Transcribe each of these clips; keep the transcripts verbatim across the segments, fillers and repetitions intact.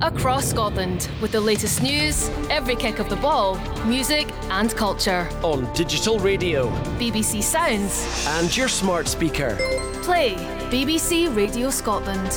across Scotland with the latest news, every kick of the ball, music and culture. On digital radio, B B C Sounds, and your smart speaker. Play B B C Radio Scotland.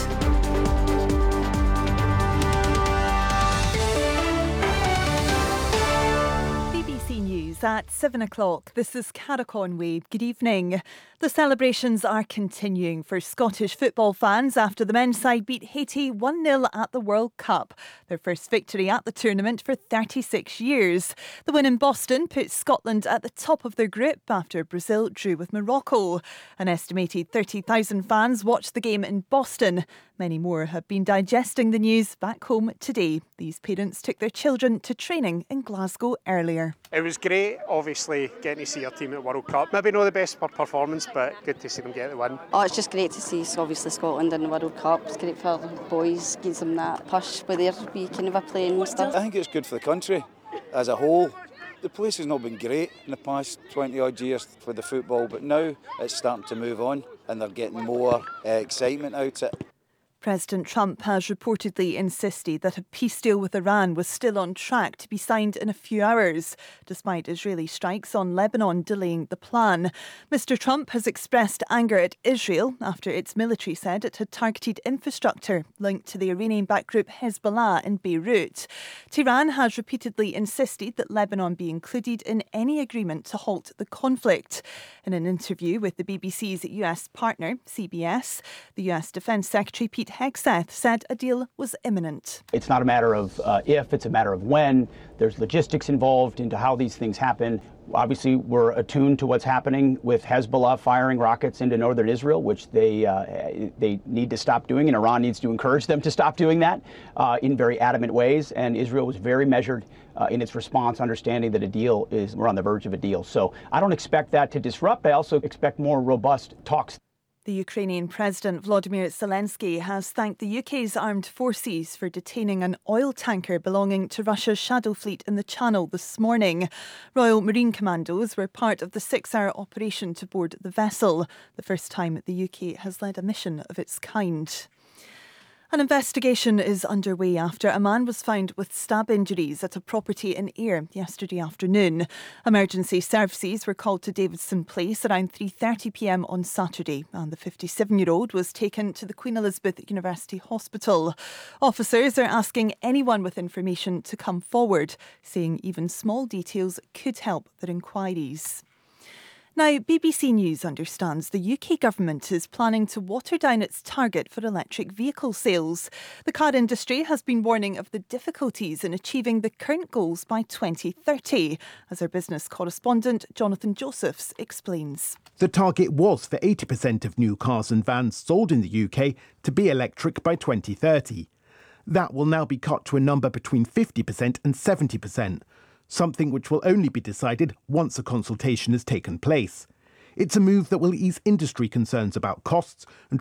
B B C News at seven o'clock. This is Cara Conway. Good evening. The celebrations are continuing for Scottish football fans after the men's side beat Haiti one nil at the World Cup, their first victory at the tournament for thirty-six years. The win in Boston put Scotland at the top of their group after Brazil drew with Morocco. An estimated thirty thousand fans watched the game in Boston. Many more have been digesting the news back home today. These parents took their children to training in Glasgow earlier. It was great, obviously, getting to see our team at World Cup. Maybe not the best performance, but good to see them get the win. Oh, it's just great to see, obviously, Scotland in the World Cup. It's great for the boys, gives them that push with their wee kind of a playing and stuff. I think it's good for the country as a whole. The place has not been great in the past twenty odd years for the football, but now it's starting to move on and they're getting more uh, excitement out of it. President Trump has reportedly insisted that a peace deal with Iran was still on track to be signed in a few hours, despite Israeli strikes on Lebanon delaying the plan. Mister Trump has expressed anger at Israel after its military said it had targeted infrastructure linked to the Iranian-backed group Hezbollah in Beirut. Tehran has repeatedly insisted that Lebanon be included in any agreement to halt the conflict. In an interview with the B B C's U S partner, C B S, the U S Defence Secretary Pete Hegseth said a deal was imminent. It's not a matter of uh, if, it's a matter of when. There's logistics involved into how these things happen. Obviously, we're attuned to what's happening with Hezbollah firing rockets into northern Israel, which they uh, they need to stop doing, and Iran needs to encourage them to stop doing that uh, in very adamant ways. And Israel was very measured uh, in its response, understanding that a deal is, we're on the verge of a deal. So I don't expect that to disrupt. I also expect more robust talks. The Ukrainian President Volodymyr Zelensky has thanked the U K's armed forces for detaining an oil tanker belonging to Russia's Shadow Fleet in the Channel this morning. Royal Marine Commandos were part of the six-hour operation to board the vessel, the first time the U K has led a mission of its kind. An investigation is underway after a man was found with stab injuries at a property in Ayr yesterday afternoon. Emergency services were called to Davidson Place around three thirty p m on Saturday, and the fifty-seven-year-old was taken to the Queen Elizabeth University Hospital. Officers are asking anyone with information to come forward, saying even small details could help their inquiries. Now, B B C News understands the U K government is planning to water down its target for electric vehicle sales. The car industry has been warning of the difficulties in achieving the current goals by twenty thirty, as our business correspondent Jonathan Josephs explains. The target was for eighty percent of new cars and vans sold in the U K to be electric by twenty thirty. That will now be cut to a number between fifty percent and seventy percent. Something which will only be decided once a consultation has taken place. It's a move that will ease industry concerns about costs and